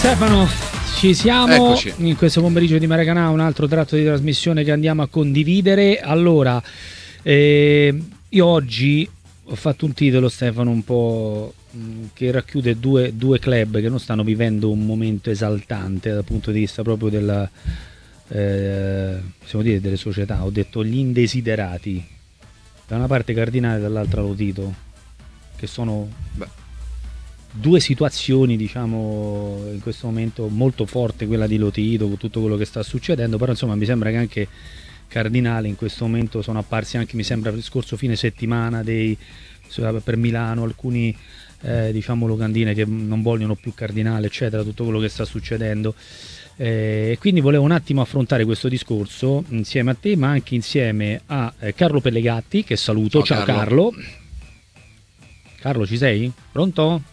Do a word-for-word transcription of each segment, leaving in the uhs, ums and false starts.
Stefano, ci siamo. Eccoci. In questo pomeriggio di Maracanã, un altro tratto di trasmissione che andiamo a condividere. Allora, eh, io oggi ho fatto un titolo, Stefano, un po' mh, che racchiude due, due club che non stanno vivendo un momento esaltante dal punto di vista proprio della, eh, possiamo dire, delle società. Ho detto gli indesiderati, da una parte Cardinale, dall'altra Lotito, che sono... Beh, due situazioni, diciamo, in questo momento molto forte, quella di Lotito con tutto quello che sta succedendo, però insomma mi sembra che anche Cardinale in questo momento sono apparsi anche, mi sembra, per il scorso fine settimana dei, per Milano alcuni eh, diciamo locandine che non vogliono più Cardinale, eccetera, tutto quello che sta succedendo. E eh, quindi volevo un attimo affrontare questo discorso insieme a te, ma anche insieme a eh, Carlo Pellegatti, che saluto. Ciao, ciao Carlo. Carlo. Carlo, ci sei? Pronto?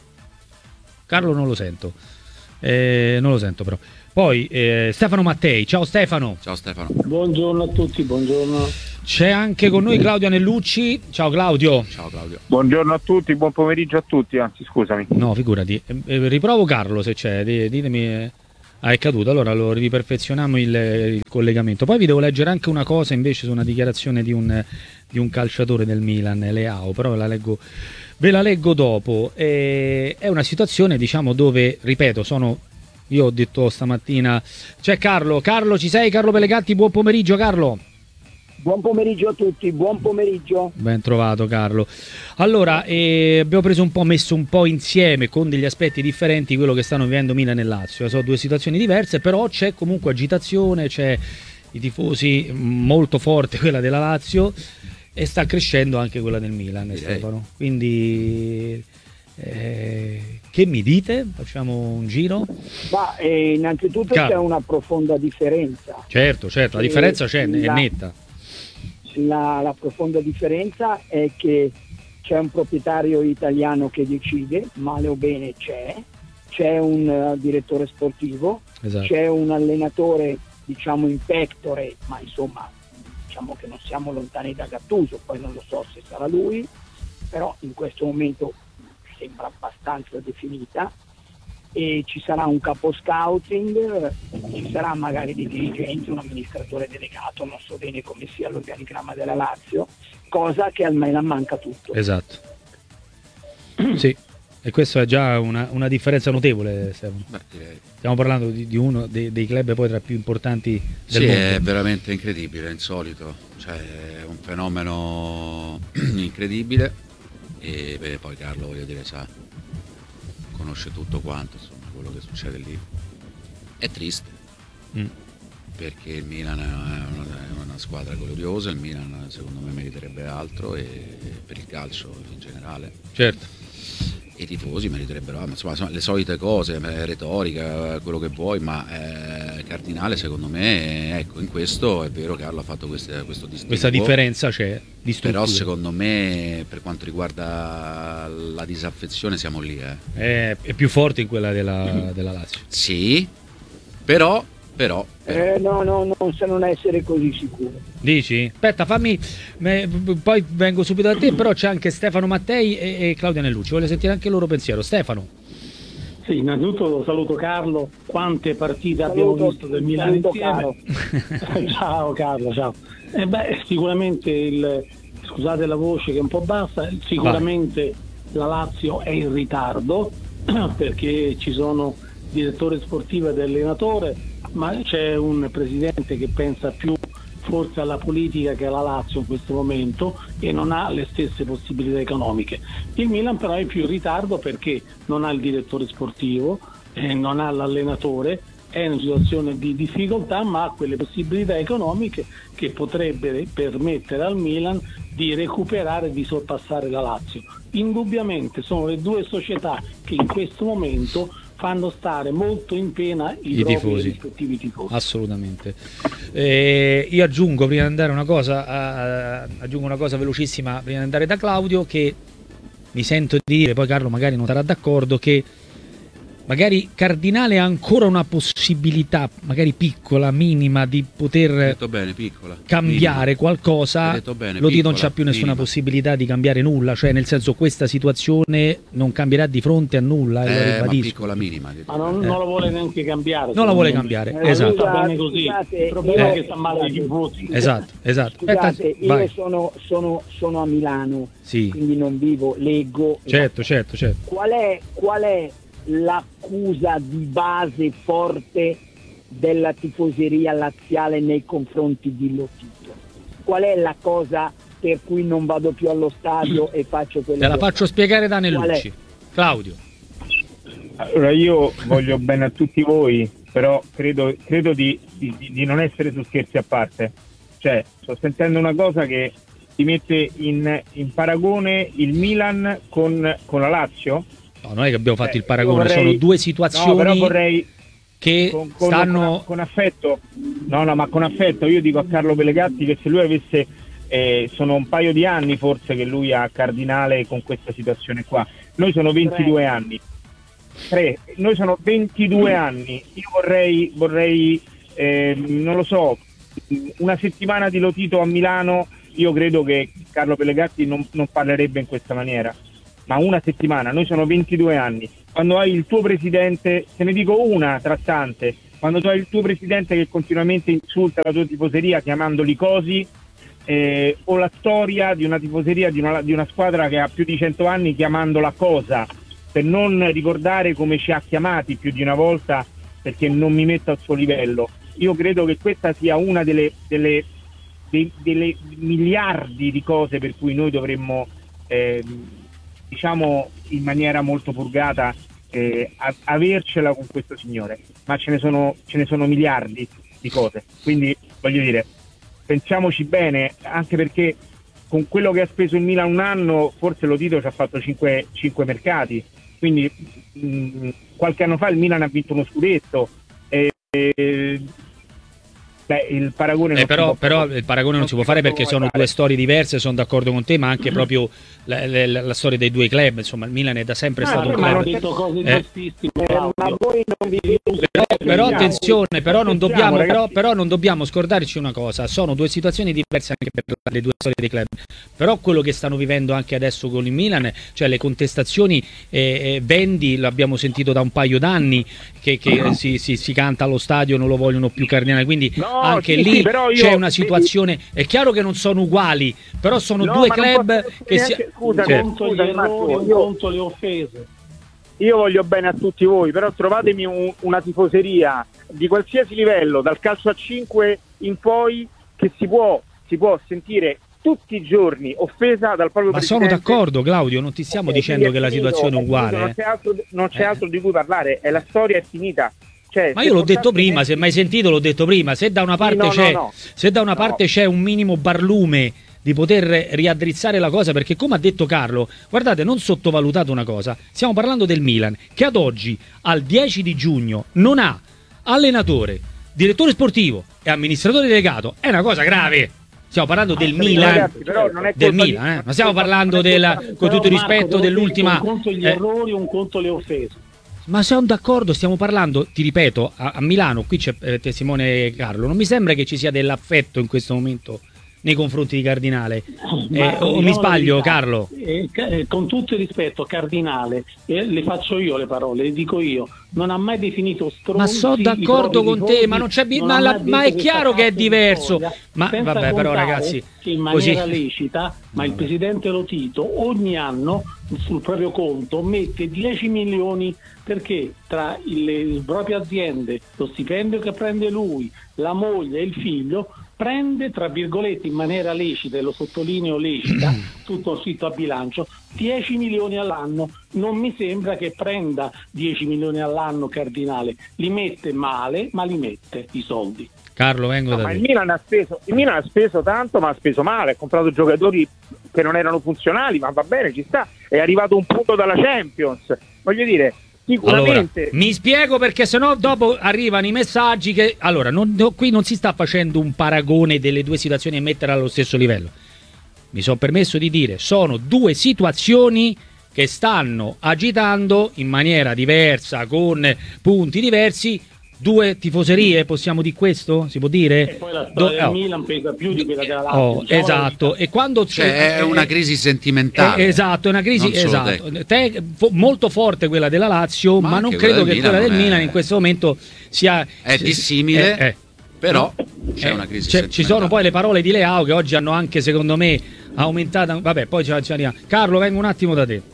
Carlo non lo sento, eh, non lo sento però. Poi eh, Stefano Mattei, ciao Stefano. Ciao Stefano. Buongiorno a tutti, buongiorno. C'è anche con noi Claudio Anellucci, ciao Claudio. Ciao Claudio. Buongiorno a tutti, buon pomeriggio a tutti, anzi scusami. No, figurati, eh, riprovo Carlo se c'è, ditemi, eh, ah, è caduto, allora lo riperfezioniamo il, il collegamento. Poi vi devo leggere anche una cosa invece su una dichiarazione di un, di un calciatore del Milan, Leao, però ve la leggo... Ve la leggo dopo. Eh, è una situazione, diciamo, dove, ripeto, sono... Io ho detto stamattina... C'è Carlo. Carlo, ci sei? Carlo Pellegatti, buon pomeriggio, Carlo. Buon pomeriggio a tutti, buon pomeriggio. Ben trovato, Carlo. Allora, eh, abbiamo preso un po', messo un po' insieme, con degli aspetti differenti, quello che stanno vivendo Milan e Lazio. Sono due situazioni diverse, però c'è comunque agitazione, c'è i tifosi molto forte, quella della Lazio, e sta crescendo anche quella del Milan, Direi. Stefano. Quindi eh, che mi dite? Facciamo un giro? Ma eh, innanzitutto Car- c'è una profonda differenza. Certo, certo, la differenza c'è, la, è netta. La, la profonda differenza è che c'è un proprietario italiano che decide, male o bene c'è, c'è un uh, direttore sportivo, esatto. C'è un allenatore, diciamo, in pectore, ma insomma... diciamo che non siamo lontani da Gattuso, poi non lo so se sarà lui, però in questo momento sembra abbastanza definita, e ci sarà un capo scouting, ci sarà magari dei dirigenti, un amministratore delegato, non so bene come sia l'organigramma della Lazio, cosa che al Milan manca tutto. Esatto. Sì, e questa è già una, una differenza notevole, Stefano. Beh, direi. Stiamo parlando di, di uno dei, dei club poi tra i più importanti del sì, mondo. È veramente incredibile, insolito, cioè è un fenomeno incredibile, e beh, poi Carlo, voglio dire, sa, conosce tutto quanto, insomma, quello che succede lì. È triste, mm. perché il Milan è una, è una squadra gloriosa, il Milan secondo me meriterebbe altro, e, e per il calcio in generale. Certo. I tifosi meriterebbero, insomma, insomma, le solite cose, retorica, quello che vuoi, ma eh, Cardinale secondo me, ecco, in questo è vero che Carlo ha fatto queste, questo distinguo. Questa differenza c'è di struttura. Però secondo me, per quanto riguarda la disaffezione, siamo lì. Eh. È, è più forte in quella della, della Lazio. Sì, però... Però, però. Eh, no, no, non se non essere così sicuro. Dici? Aspetta, fammi, me, poi vengo subito da te, però c'è anche Stefano Mattei e, e Claudio Anellucci, voglio sentire anche il loro pensiero. Stefano. Sì, innanzitutto saluto Carlo, quante partite saluto, abbiamo visto del Milan insieme. Ciao Carlo, ciao. Eh beh, sicuramente il, scusate la voce che è un po' bassa, sicuramente Vai. La Lazio è in ritardo perché ci sono direttore sportivo ed allenatore, ma c'è un presidente che pensa più forse alla politica che alla Lazio in questo momento e non ha le stesse possibilità economiche. Il Milan però è più in ritardo perché non ha il direttore sportivo, eh, non ha l'allenatore, è in una situazione di difficoltà, ma ha quelle possibilità economiche che potrebbero permettere al Milan di recuperare e di sorpassare la Lazio. Indubbiamente sono le due società che in questo momento fanno stare molto in pena i, I tifosi. rispettivi tifosi. Assolutamente. Eh, io aggiungo, prima di andare una cosa, uh, aggiungo una cosa velocissima prima di andare da Claudio, che mi sento di dire, poi Carlo magari non sarà d'accordo, che magari Cardinale ha ancora una possibilità, magari piccola, minima, di poter detto bene, piccola, cambiare minima. qualcosa. Detto bene, Lotito piccola, non c'ha più nessuna minima. possibilità di cambiare nulla, cioè nel senso questa situazione non cambierà di fronte a nulla, e lo Eh, ma ribadisco. piccola, minima. detto Ma non, bene. non lo vuole neanche cambiare. Non la vuole secondo me. cambiare, Eh, esatto. Va bene così. Scusate, Il problema io- è che sta male di voti. Esatto, esatto. Scusate, Aspetta, io vai. sono, sono, sono a Milano, Sì, quindi non vivo, leggo. certo, certo, certo. Qual è, qual è l'accusa di base forte della tifoseria laziale nei confronti di Lotito? Qual è la cosa per cui non vado più allo stadio e faccio quello Te la che faccio spiegare da Nellucci. Qual Claudio. Allora io voglio bene a tutti voi, però credo, credo di, di, di non essere su scherzi a parte. Cioè, sto sentendo una cosa che ti mette in, in paragone il Milan con, con la Lazio. No, non è che abbiamo fatto Eh, il paragone, vorrei- sono due No, situazioni però vorrei che con, con, stanno... con, con affetto, no, no, ma con affetto. Io dico a Carlo Pellegatti che se lui avesse, eh, sono un paio di anni forse che lui ha Cardinale con questa situazione qua. Noi sono ventidue anni. Tre. Noi sono ventidue anni. Io vorrei, vorrei eh, non lo so, una settimana di Lotito a Milano. Io credo che Carlo Pellegatti non, non parlerebbe in questa maniera. Ma una settimana, noi sono ventidue anni. Quando hai il tuo presidente, te ne dico una tra tante, quando tu hai il tuo presidente che continuamente insulta la tua tifoseria chiamandoli cosi, eh, o la storia di una tifoseria di una, di una squadra che ha più di cento anni chiamandola cosa, per non ricordare come ci ha chiamati più di una volta, perché non mi metto al suo livello. Io credo che questa sia una delle, delle, dei, delle miliardi di cose per cui noi dovremmo... Eh, diciamo in maniera molto purgata eh, a- avercela con questo signore, ma ce ne sono ce ne sono miliardi di cose, quindi voglio dire, pensiamoci bene, anche perché con quello che ha speso il Milan un anno forse Lotito ci ha fatto cinque mercati, quindi mh, qualche anno fa il Milan ha vinto uno scudetto, e, e, beh, il paragone non Eh, però, si può, però il paragone non, non si può si fare può perché sono fare. due storie diverse, sono d'accordo con te, ma anche proprio la, la- la storia dei due club, insomma il Milan è da sempre Ah, stato un Ma club. ha detto cose Eh. giustissime. Eh, ma Claudio. voi non vi Però, però attenzione, però non, Attenziamo, dobbiamo, ragazzi. però, però non dobbiamo scordarci una cosa, sono due situazioni diverse anche per le due storie dei club, però quello che stanno vivendo anche adesso con il Milan, cioè le contestazioni, eh, eh, Vendi l'abbiamo sentito da un paio d'anni che, che si, si, si canta allo stadio, non lo vogliono più Cardinale, quindi No, anche sì, lì sì, però io- c'è una situazione, è chiaro che non sono uguali, però sono No, due ma non club posso che si... neanche- scusa, Certo. Un conto gli Scusa, errori, Marco, un io- conto le offese. Io voglio bene a tutti voi, però trovatemi un- una tifoseria di qualsiasi livello, dal calcio a cinque in poi, che si può, si può sentire tutti i giorni offesa dal proprio Ma sono presidente. d'accordo, Claudio, non ti stiamo Ok, dicendo quindi che la è finito, situazione è è finito, uguale. Non eh. c'è altro, non c'è Eh. altro di cui parlare, è la storia è finita. Cioè, Ma se io l'ho detto portasse- prima, se mai sentito l'ho detto prima, se da una parte no, no, c'è no. se da una No. parte c'è un minimo barlume di poter riaddrizzare la cosa, perché come ha detto Carlo, guardate, non sottovalutate una cosa, stiamo parlando del Milan che ad oggi, al dieci di giugno, non ha allenatore, direttore sportivo e amministratore delegato, è una cosa grave. Stiamo parlando del Ragazzi, Milan, però non è del colpa di- Milan, eh. Non stiamo parlando non è della, colpa- con tutto il Però, Marco, rispetto, te l'ho dell'ultima... detto, Un conto gli eh, errori, un conto le offese. Ma siamo d'accordo, stiamo parlando, ti ripeto, a, a Milano, qui c'è eh, testimone Carlo, non mi sembra che ci sia dell'affetto in questo momento nei confronti di Cardinale. Eh, Marco, o mi diciamo la sbaglio, verità. Carlo? Eh, ca- eh, con tutto il rispetto, Cardinale, eh, le faccio io le parole, le dico io, non ha mai definito stronzi. Ma sono i d'accordo propri con te, tifosi, ma non c'è bi- non ma ha la- mai detto ma è che chiaro sta che è cazzo di diverso. storia, Ma senza vabbè, però, contare ragazzi, che in così- maniera lecita, ma il presidente Lotito ogni anno sul proprio conto mette dieci milioni, perché tra il- le proprie aziende, lo stipendio che prende lui, la moglie e il figlio, prende, tra virgolette, in maniera lecita, e lo sottolineo lecita, tutto scritto a bilancio, dieci milioni all'anno. Non mi sembra che prenda dieci milioni all'anno Cardinale, li mette male, ma li mette i soldi. Carlo, vengo No, da ma il te. Milan ha speso, il Milan ha speso tanto, ma ha speso male, ha comprato giocatori che non erano funzionali, ma va bene, ci sta, è arrivato un punto dalla Champions, voglio dire, Allora, sicuramente. mi spiego, perché sennò dopo arrivano i messaggi che... Allora, non- no, qui non si sta facendo un paragone delle due situazioni e metterle allo stesso livello. Mi sono permesso di dire, sono due situazioni che stanno agitando in maniera diversa, con punti diversi, due tifoserie, possiamo dire questo? Si può dire? E poi la storia Do- del oh. Milan pesa più di quella della Lazio. Oh, diciamo esatto, e quando cioè, è una crisi sentimentale. Eh, esatto, è una crisi esatto. Te, fo, molto forte quella della Lazio, ma, ma non credo che quella del Milan, è... in questo momento sia è dissimile, eh, eh. però c'è eh, una crisi c'è, ci sono poi le parole di Leao che oggi hanno anche, secondo me, aumentato. Vabbè, poi ci arriviamo. Carlo, vengo un attimo da te.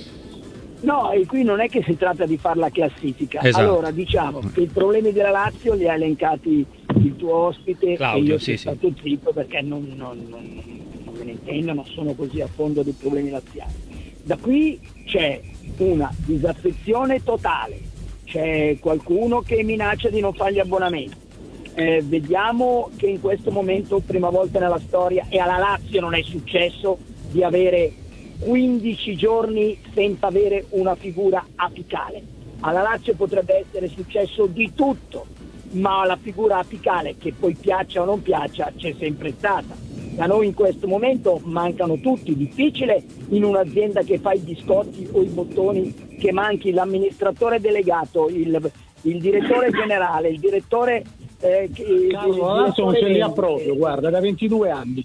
No, e qui non è che si tratta di fare la classifica. Esatto. Allora, diciamo che i problemi della Lazio li ha elencati il tuo ospite, Claudio, e io sì, sono sì. stato zitto perché non, non, non, non me ne intendo, non sono così a fondo dei problemi laziali. Da qui c'è una disaffezione totale, c'è qualcuno che minaccia di non fare gli abbonamenti. Eh, vediamo che in questo momento, prima volta nella storia, e alla Lazio non è successo di avere quindici giorni senza avere una figura apicale. Alla Lazio potrebbe essere successo di tutto, ma la figura apicale, che poi piaccia o non piaccia, c'è sempre stata. Da noi in questo momento mancano tutti. Difficile in un'azienda che fa i biscotti o i bottoni che manchi l'amministratore delegato, il, il direttore generale, il direttore eh, che, Carlo, la Lazio non ce li ha proprio, guarda, da ventidue anni.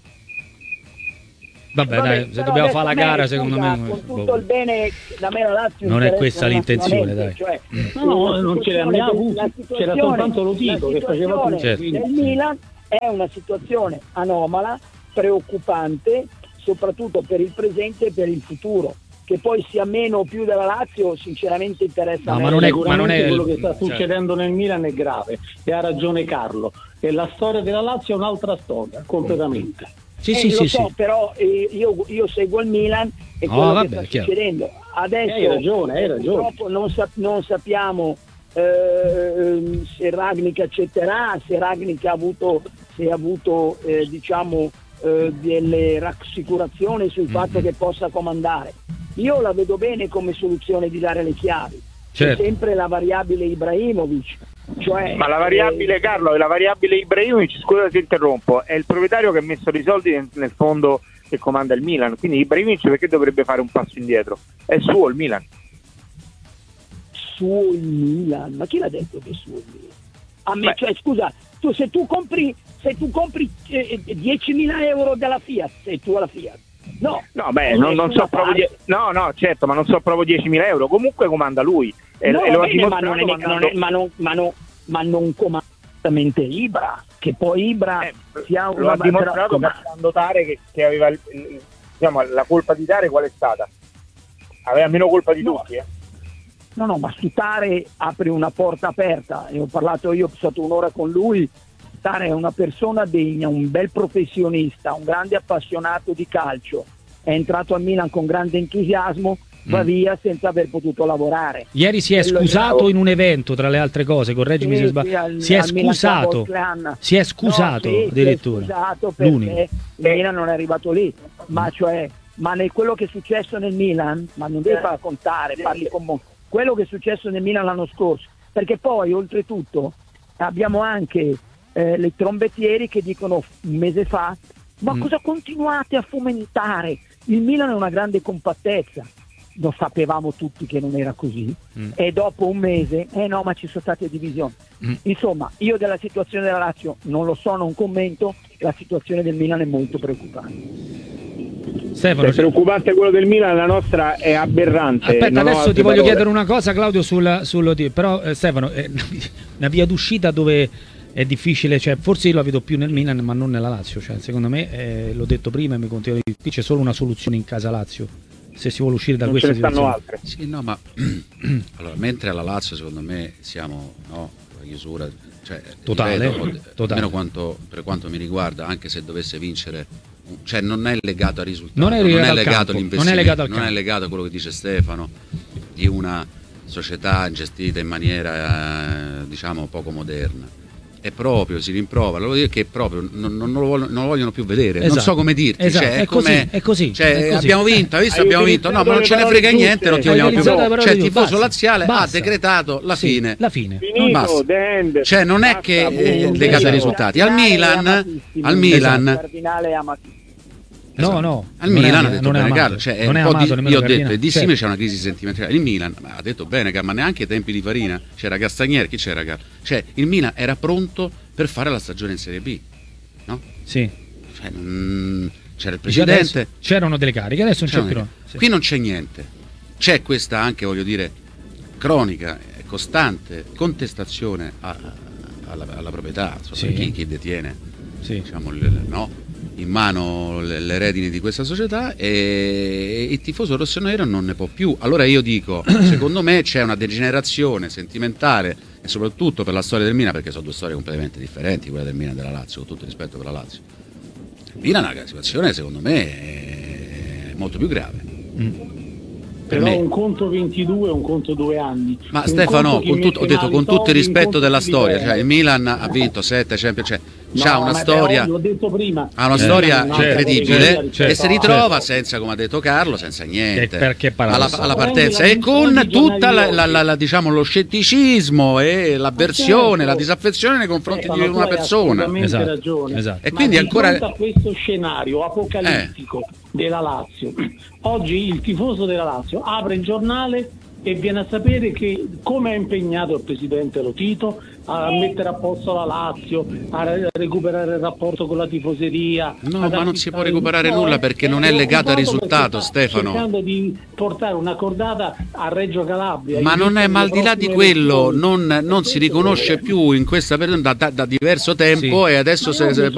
Vabbè, Vabbè dai, se dobbiamo fare la gara, secondo me, con tutto il bene, da me la Lazio non è questa l'intenzione, dai. Cioè, no, no, non ce ne abbiamo avuti, c'era soltanto lo Tito che faceva tutto. Certo. Nel Milan è una situazione anomala, preoccupante, soprattutto per il presente e per il futuro. Che poi sia meno o più della Lazio, sinceramente interessa no, a me. Ma non è, ma non è quello che sta cioè... succedendo nel Milan è grave, e ha ragione Carlo. E la storia della Lazio è un'altra storia, completamente. Sì, eh, sì, lo sì, so, sì. però eh, io, io seguo il Milan e no, quello vabbè, che sta chiaro. succedendo adesso, hai ragione, hai ragione. Purtroppo non, sa- non sappiamo eh, se Rangnick accetterà, se Rangnick ha avuto, se ha avuto eh, diciamo eh, delle rassicurazioni sul mm-hmm. fatto che possa comandare. Io la vedo bene come soluzione di dare le chiavi. Certo. C'è sempre la variabile Ibrahimovic. Cioè, ma la variabile, eh, Carlo, è la variabile Ibrahimovic, scusa se interrompo, è il proprietario che ha messo dei soldi nel, nel fondo che comanda il Milan, quindi Ibrahimovic perché dovrebbe fare un passo indietro? È suo il Milan. Suo il Milan? Ma chi l'ha detto che è suo il Milan? A me, cioè, scusa, tu se tu compri se tu compri eh, diecimila euro dalla Fiat, sei tu alla Fiat. No, no, beh, non, non so proprio die- no, no, certo, ma non so proprio diecimila euro. Comunque comanda lui. E, no, e lo bene, ha ma non, è, mandando... non è, ma non, ma non, ma non comanda Ibra, che poi Ibra eh, sia lo ha dimostrato ma... facendo Tare che, che aveva il, il, diciamo, la colpa di Tare qual è stata? Aveva meno colpa di no. tutti, eh? No, no, ma su Tare apri una porta aperta. Io ho parlato, io ho passato un'ora con lui. Tare è una persona degna, un bel professionista, un grande appassionato di calcio. È entrato a Milan con grande entusiasmo, va mm. via senza aver potuto lavorare. Ieri si è Quello scusato in un evento, tra le altre cose, correggimi sì, se sbaglio. Sì, al, si, è scusato, si è scusato, no, sì, addirittura. Si è scusato perché il Milan non è arrivato lì. Ma cioè, ma nel quello che è successo nel Milan, ma non devi raccontare, parli con quello che è successo nel Milan l'anno scorso, perché poi oltretutto abbiamo anche Eh, le trombettieri che dicono un mese fa ma mm. cosa continuate a fomentare? Il Milan è una grande compattezza, lo sapevamo tutti che non era così mm. e dopo un mese eh no ma ci sono state divisioni mm. insomma io della situazione della Lazio non lo so, non commento. La situazione del Milan è molto preoccupante. Stefano, è preoccupante quello del Milan, la nostra è aberrante. Aspetta, non adesso ti voglio parole. chiedere una cosa, Claudio, sul, sullo però eh, Stefano, è una via d'uscita dove è difficile, cioè forse io la vedo più nel Milan ma non nella Lazio, cioè secondo me eh, l'ho detto prima e mi continuo di dire, qui c'è solo una soluzione in casa Lazio se si vuole uscire da non questa ce ne situazione. Stanno altre. Sì, no, ma allora, mentre alla Lazio secondo me siamo no, la chiusura, cioè, totale, ripeto, totale. Almeno quanto, per quanto mi riguarda, anche se dovesse vincere, cioè non è legato al risultato, non è legato, non è al legato campo, all'investimento, non è legato al non campo. è legato a quello che dice Stefano di una società gestita in maniera eh, diciamo poco moderna. È proprio, si rimprovera, lo dico che proprio non, non, lo vogliono, non lo vogliono più vedere, esatto. non so come dirti, esatto. cioè, è, è, così, come, è così, cioè, è così. abbiamo vinto, hai visto, Hai abbiamo vinto, no, ma non ce ne frega niente, non ti vogliamo più vedere, cioè il tifoso laziale ha decretato la sì, fine, la fine. Finito, non cioè non è che è legato ai risultati, al Milan, al Milan, No, no. Al Milan ha detto non è bene amato, Carlo, cioè, è non un è po' amato di, nemmeno io ho detto, Cardinale. è di simile, Certo. c'è una crisi sentimentale. Il Milan, ma ha detto bene, ma neanche ai tempi di Farina c'era Castagneri, chi c'era Carlo? Cioè, il Milan era pronto per fare la stagione in Serie B, no? Sì. Cioè, non... c'era il Dice presidente, adesso c'erano delle cariche, adesso non c'è c'erano più. delle- Sì. qui non c'è niente. C'è questa anche, voglio dire, cronica, eh, costante contestazione a- alla, alla proprietà, insomma, Sì. chi, chi detiene, Sì. diciamo, le- no? in mano le, le redini di questa società, e il tifoso rossonero non ne può più. Allora io dico, secondo me c'è una degenerazione sentimentale, e soprattutto per la storia del Milan, perché sono due storie completamente differenti, quella del Milan e della Lazio, con tutto il rispetto per la Lazio. Il Milan ha una situazione, secondo me, è molto più grave. Mm. Per Però me. un conto ventidue è un conto due anni. Ma Un Stefano, conto chi con tutto, ho mette detto male con i tutto il soldi, un rispetto conto della chi li storia, perde. cioè il Milan ha vinto sette Champions, cioè c'ha No, una ma storia, però, l'ho detto prima, ha una il storia Milan è un'altra incredibile, categoria e rispetto si a- ritrova senza, come ha detto Carlo, senza niente, Che- perché alla, paradossale. alla partenza, e Prendi la con menzione di tutta la, giornali la- la- la- diciamo, lo scetticismo e l'avversione, certo. la disaffezione nei confronti Stefano, di tu una hai persona. assolutamente Esatto, ragione. esatto. E Ma quindi di ancora- fronte a questo scenario apocalittico della Lazio, oggi il tifoso della Lazio apre il giornale e viene a sapere che come è impegnato il presidente Lotito a mettere a posto la Lazio, a re- recuperare il rapporto con la tifoseria. No, ad ma non si può acquistare- recuperare No, nulla, è- perché non è legato al preoccupato risultato, perché sta Stefano. cercando di portare una cordata a Reggio Calabria. Ma in non è, vista ma al delle di là di prossime quello, elezioni. non, non si riconosce più in questa periodo da, da- da diverso tempo, Sì. e adesso Ma se, io se mi